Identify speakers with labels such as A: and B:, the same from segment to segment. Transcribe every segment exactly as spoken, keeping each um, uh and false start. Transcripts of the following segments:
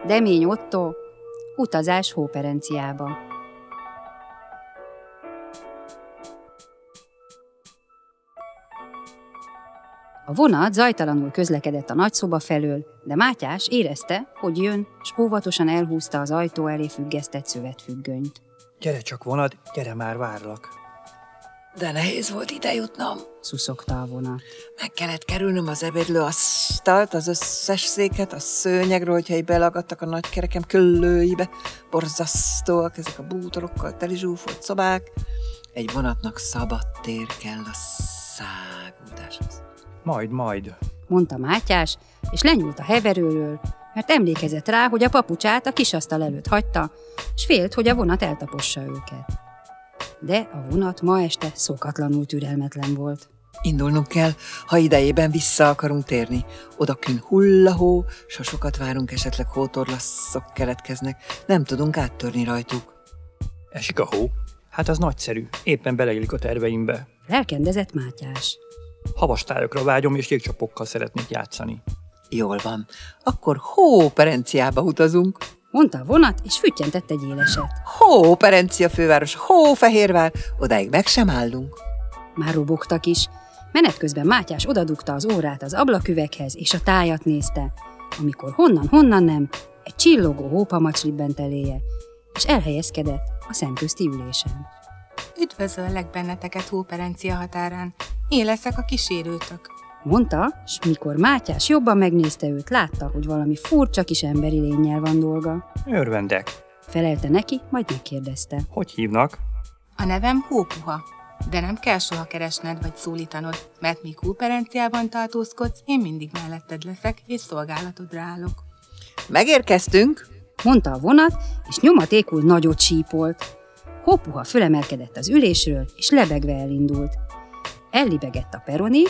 A: Demény Ottó, utazás Hóperenciába. A vonat zajtalanul közlekedett a nagyszoba felől, de Mátyás érezte, hogy jön, s óvatosan elhúzta az ajtó elé függesztett szövetfüggönyt.
B: Gyere csak vonat, gyere már, várlak.
C: De nehéz volt ide jutnom.
A: Szuszogta a vonat.
C: Meg kellett kerülnöm az ebédlő asztalt, az összes széket, a szőnyegről, hogyha így belagadtak a nagy kerekem köllőibe. Borzasztóak ezek a bútorokkal teli zsúfolt szobák. Egy vonatnak szabad tér kell a száguldáshoz.
B: Majd, majd,
A: mondta Mátyás, és lenyúlt a heverőről, mert emlékezett rá, hogy a papucsát a kisasztal előtt hagyta, s félt, hogy a vonat eltapossa őket. De a vonat ma este szokatlanul türelmetlen volt.
C: Indulnunk kell, ha idejében vissza akarunk térni. Odakün hullahó, s ha sokat várunk, esetleg hótorlaszok keletkeznek. Nem tudunk áttörni rajtuk.
B: Esik a hó? Hát az nagyszerű, éppen beleillik a terveimbe.
A: Lelkendezett Mátyás.
B: Havastályokra vágyom, és jégcsapokkal szeretnék játszani.
C: Jól van, akkor Hóperenciába utazunk.
A: Mondta a vonat, és füttyentett egy éleset.
C: Hóperencia főváros, Hófehérvár, odáig meg sem állunk.
A: Már robogtak is. Menet közben Mátyás odadugta az órát az ablaküveghez, és a tájat nézte, amikor honnan-honnan nem, egy csillogó hópamacs libbent eléje, és elhelyezkedett a szemközti ülésen.
D: Üdvözöllek benneteket Hóperencia határán. Én leszek a kísérőtök.
A: Mondta, s mikor Mátyás jobban megnézte őt, látta, hogy valami furcsa kis emberi lénnyel van dolga.
B: Örvendek.
A: Felelte neki, majd megkérdezte.
B: Hogy hívnak?
D: A nevem Hópuha, de nem kell soha keresned vagy szólítanod, mert míg Hóperenciában tartózkodsz, én mindig melletted leszek, és szolgálatodra állok.
C: Megérkeztünk,
A: mondta a vonat, és nyomatékul nagyot sípolt. Hópuha fölemelkedett az ülésről, és lebegve elindult. Ellibegett a peronig,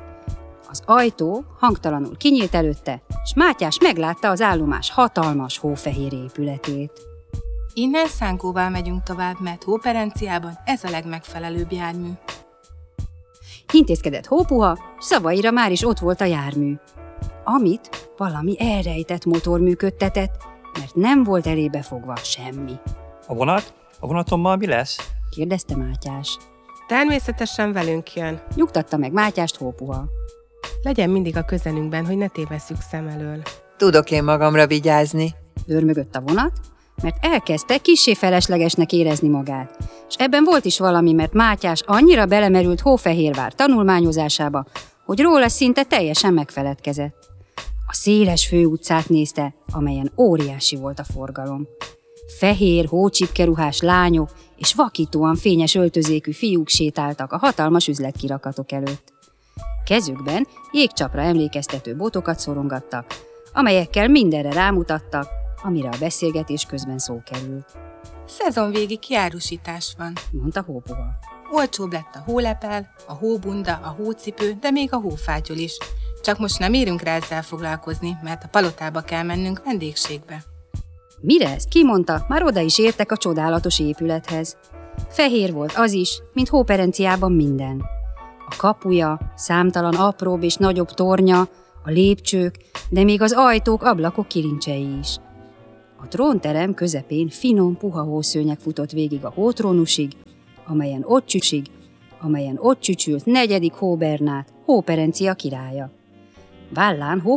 A: az ajtó hangtalanul kinyílt előtte, s Mátyás meglátta az állomás hatalmas hófehér épületét.
D: Innen szánkóval megyünk tovább, mert Hóperenciában ez a legmegfelelőbb jármű.
A: Intézkedett Hópuha, szavaira már is ott volt a jármű, amit valami elrejtett motor működtetett, mert nem volt elébe fogva semmi.
B: A vonat? A vonatommal mi lesz?
A: kérdezte Mátyás.
E: Természetesen velünk jön.
A: Nyugtatta meg Mátyást Hópuha.
E: Legyen mindig a közelünkben, hogy ne tévesszük szem elől.
C: Tudok én magamra vigyázni.
A: Dörmögött a vonat, mert elkezdte kissé feleslegesnek érezni magát. És ebben volt is valami, mert Mátyás annyira belemerült Hófehérvár tanulmányozásába, hogy róla szinte teljesen megfeledkezett. A széles főutcát nézte, amelyen óriási volt a forgalom. Fehér, hócsipkeruhás lányok és vakítóan fényes öltözékű fiúk sétáltak a hatalmas üzletkirakatok előtt. Kezükben jégcsapra emlékeztető botokat szorongattak, amelyekkel mindenre rámutattak, amire a beszélgetés közben szó került.
D: Szezonvégi kiárusítás van,
A: mondta Hópuha.
D: Olcsóbb lett a hólepel, a hóbunda, a hócipő, de még a hófátyol is. Csak most nem érünk rá ezzel foglalkozni, mert a palotába kell mennünk vendégségbe.
A: Mire ezt kimondta, már oda is értek a csodálatos épülethez. Fehér volt az is, mint Hóperenciában minden. A kapuja, számtalan apróbb és nagyobb tornya, a lépcsők, de még az ajtók, ablakok kilincsei is. A trónterem közepén finom, puha hószőnyeg futott végig a hótrónusig, amelyen ott csücsig, amelyen ott csücsült negyedik Hóbernát, Hóperencia királya. Vállán